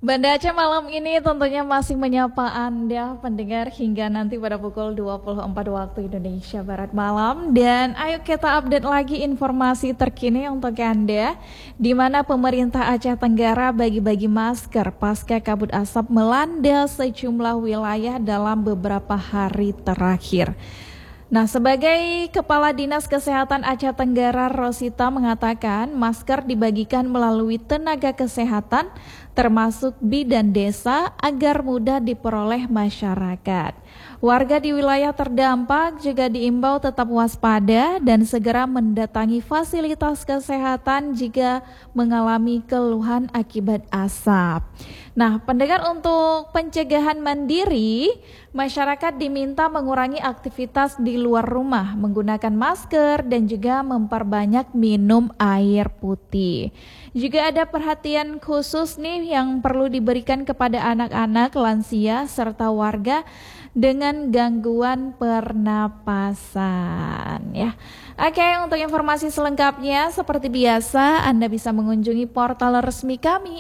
Banda Aceh malam ini tentunya masih menyapa Anda pendengar hingga nanti pada pukul 24 waktu Indonesia Barat malam. Dan ayo kita update lagi informasi terkini untuk Anda, di mana pemerintah Aceh Tenggara bagi-bagi masker pasca kabut asap melanda sejumlah wilayah dalam beberapa hari terakhir. Nah, sebagai Kepala Dinas Kesehatan Aceh Tenggara, Rosita mengatakan masker dibagikan melalui tenaga kesehatan termasuk bidan desa agar mudah diperoleh masyarakat. Warga di wilayah terdampak juga diimbau tetap waspada dan segera mendatangi fasilitas kesehatan jika mengalami keluhan akibat asap. Nah, pendengar, untuk pencegahan mandiri, masyarakat diminta mengurangi aktivitas di luar rumah, menggunakan masker dan juga memperbanyak minum air putih. Juga ada perhatian khusus nih yang perlu diberikan kepada anak-anak, lansia, serta warga dengan gangguan pernapasan ya. Oke, untuk informasi selengkapnya seperti biasa Anda bisa mengunjungi portal resmi kami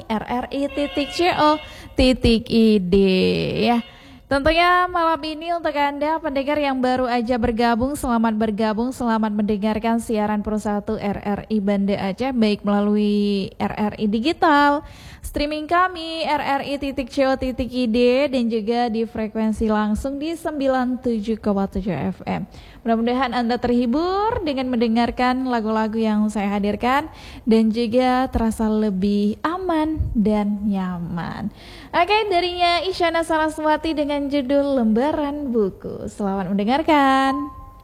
rri.co.id ya. Tentunya malam ini untuk Anda pendengar yang baru aja bergabung, selamat bergabung, selamat mendengarkan siaran Pro 1 RRI Banda Aceh, baik melalui RRI Digital, streaming kami rri.co.id dan juga di frekuensi langsung di 97,7 FM. Mudah-mudahan Anda terhibur dengan mendengarkan lagu-lagu yang saya hadirkan dan juga terasa lebih aman dan nyaman. Oke, darinya Isyana Saraswati dengan judul Lembaran Buku. Selamat mendengarkan.